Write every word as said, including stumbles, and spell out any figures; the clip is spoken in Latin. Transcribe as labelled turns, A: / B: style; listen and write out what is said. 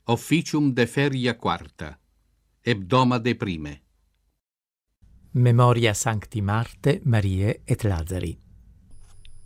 A: Officium de feria quarta. Hebdomade prime.
B: Memoria Sancti Marte, Mariae et Lazari.